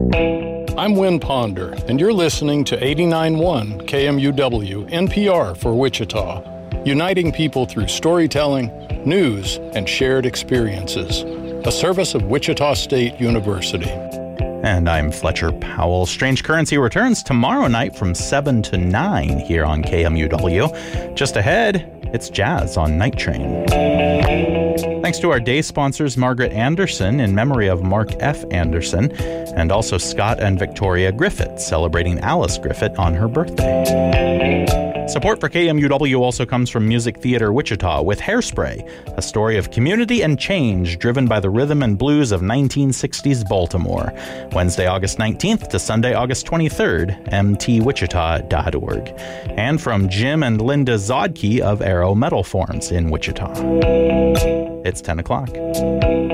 I'm Win Ponder, and you're listening to 89.1 KMUW NPR for Wichita, uniting people through storytelling, news, and shared experiences. A service of Wichita State University. And I'm Fletcher Powell. Strange Currency returns tomorrow night from 7 to 9 here on KMUW. Just ahead, it's jazz on Night Train. Thanks to our day sponsors, Margaret Anderson, in memory of Mark F. Anderson, and also Scott and Victoria Griffith, celebrating Alice Griffith on her birthday. Support for KMUW also comes from Music Theater Wichita with Hairspray, a story of community and change driven by the rhythm and blues of 1960s Baltimore. Wednesday, August 19th to Sunday, August 23rd, mtwichita.org. And from Jim and Linda Zodke of Arrow Metal Forms in Wichita. It's 10 o'clock.